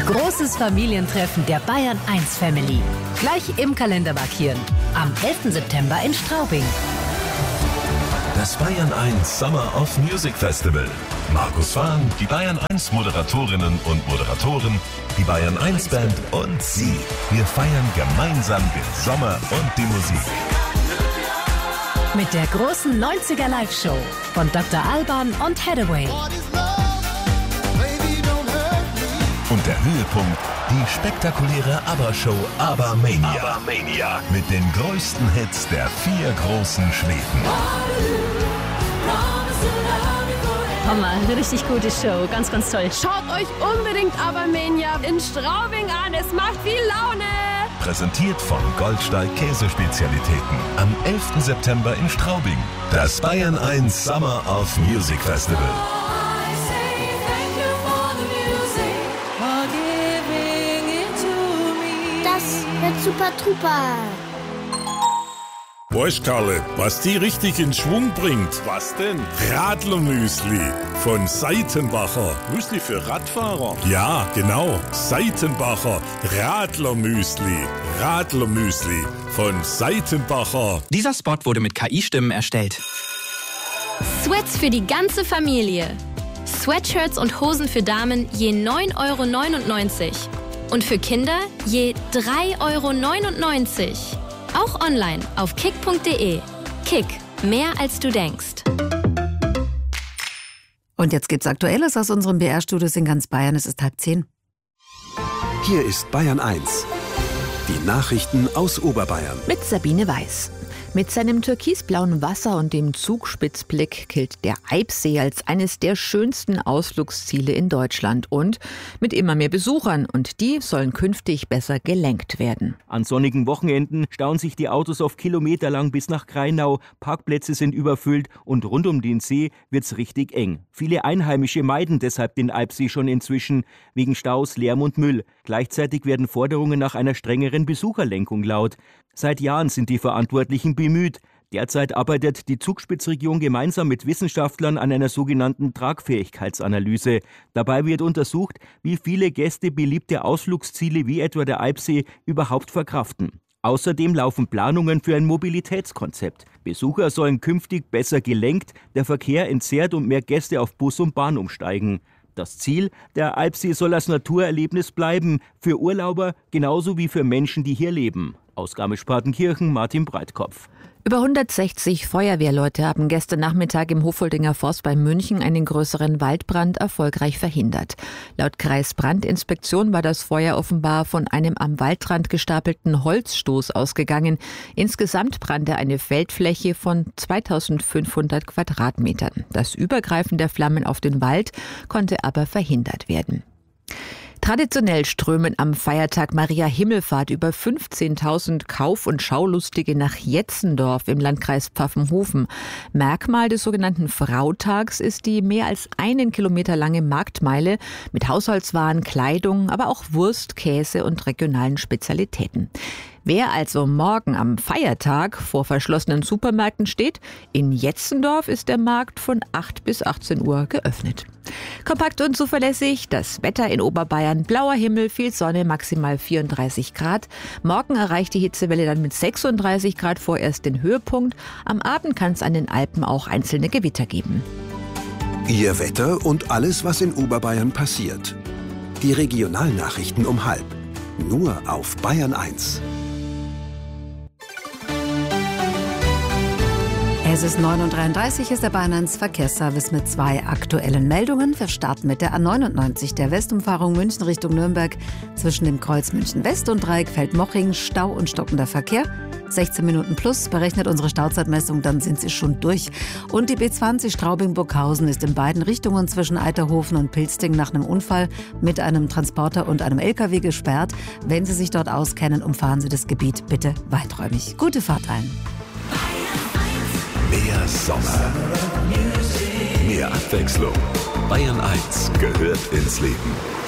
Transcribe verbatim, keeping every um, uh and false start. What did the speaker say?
Großes Familientreffen der Bayern eins Family. Gleich im Kalender markieren. Am elften September in Straubing. Das Bayern eins Summer of Music Festival. Markus Fahn, die Bayern eins Moderatorinnen und Moderatoren, die Bayern eins Band und Sie. Wir feiern gemeinsam den Sommer und die Musik. Mit der großen neunziger Live-Show von Doktor Alban und Hathaway. Und der Höhepunkt, die spektakuläre ABBA-Show ABBA-Mania. ABBA-Mania. Mit den größten Hits der vier großen Schweden. Hammer, eine richtig gute Show, ganz, ganz toll. Schaut euch unbedingt ABBA-Mania in Straubing an, es macht viel Laune. Präsentiert von Goldsteig Käsespezialitäten. Am elften September in Straubing. Das Bayern eins Summer of Music Festival. Das wird super truper. Weißt Karle, was die richtig in Schwung bringt? Was denn? Radlermüsli von Seitenbacher. Müsli für Radfahrer? Ja, genau. Seitenbacher Radlermüsli. Radlermüsli von Seitenbacher. Dieser Spot wurde mit K I-Stimmen erstellt. Sweats für die ganze Familie. Sweatshirts und Hosen für Damen je neun Euro neunundneunzig. Und für Kinder je drei Euro neunundneunzig. Auch online auf kick punkt de. Kick, mehr als du denkst. Und jetzt gibt's Aktuelles aus unserem B R-Studios in ganz Bayern. Es ist halb zehn. Hier ist Bayern eins. Die Nachrichten aus Oberbayern. Mit Sabine Weiß. Mit seinem türkisblauen Wasser und dem Zugspitzblick gilt der Eibsee als eines der schönsten Ausflugsziele in Deutschland und mit immer mehr Besuchern, und die sollen künftig besser gelenkt werden. An sonnigen Wochenenden stauen sich die Autos oft kilometerlang bis nach Grainau, Parkplätze sind überfüllt und rund um den See wird's richtig eng. Viele Einheimische meiden deshalb den Eibsee schon inzwischen, wegen Staus, Lärm und Müll. Gleichzeitig werden Forderungen nach einer strengeren Besucherlenkung laut. Seit Jahren sind die Verantwortlichen bemüht. Derzeit arbeitet die Zugspitzregion gemeinsam mit Wissenschaftlern an einer sogenannten Tragfähigkeitsanalyse. Dabei wird untersucht, wie viele Gäste beliebte Ausflugsziele wie etwa der Eibsee überhaupt verkraften. Außerdem laufen Planungen für ein Mobilitätskonzept. Besucher sollen künftig besser gelenkt, der Verkehr entzerrt und mehr Gäste auf Bus und Bahn umsteigen. Das Ziel, der Eibsee soll als Naturerlebnis bleiben, für Urlauber genauso wie für Menschen, die hier leben. Aus Garmisch-Partenkirchen, Martin Breitkopf. Über hundertsechzig Feuerwehrleute haben gestern Nachmittag im Hofoldinger Forst bei München einen größeren Waldbrand erfolgreich verhindert. Laut Kreisbrandinspektion war das Feuer offenbar von einem am Waldrand gestapelten Holzstoß ausgegangen. Insgesamt brannte eine Feldfläche von zweitausendfünfhundert Quadratmetern. Das Übergreifen der Flammen auf den Wald konnte aber verhindert werden. Traditionell strömen am Feiertag Maria Himmelfahrt über fünfzehntausend Kauf- und Schaulustige nach Jetzendorf im Landkreis Pfaffenhofen. Merkmal des sogenannten Frautags ist die mehr als einen Kilometer lange Marktmeile mit Haushaltswaren, Kleidung, aber auch Wurst, Käse und regionalen Spezialitäten. Wer also morgen am Feiertag vor verschlossenen Supermärkten steht, in Jetzendorf ist der Markt von acht bis achtzehn Uhr geöffnet. Kompakt und zuverlässig, das Wetter in Oberbayern, blauer Himmel, viel Sonne, maximal vierunddreißig Grad. Morgen erreicht die Hitzewelle dann mit sechsunddreißig Grad vorerst den Höhepunkt. Am Abend kann es an den Alpen auch einzelne Gewitter geben. Ihr Wetter und alles, was in Oberbayern passiert. Die Regionalnachrichten um halb. Nur auf Bayern eins. Es ist neun Uhr dreiunddreißig, ist der Bayern eins Verkehrsservice mit zwei aktuellen Meldungen. Wir starten mit der A neunundneunzig, der Westumfahrung München Richtung Nürnberg. Zwischen dem Kreuz München West und Dreieck Feldmoching, Stau und stockender Verkehr. sechzehn Minuten plus, berechnet unsere Stauzeitmessung, dann sind sie schon durch. Und die B zwanzig Straubing-Burghausen ist in beiden Richtungen zwischen Eiterhofen und Pilsting nach einem Unfall mit einem Transporter und einem L K W gesperrt. Wenn Sie sich dort auskennen, umfahren Sie das Gebiet bitte weiträumig. Gute Fahrt allen. Mehr Sommer. Mehr Abwechslung. Bayern eins gehört ins Leben.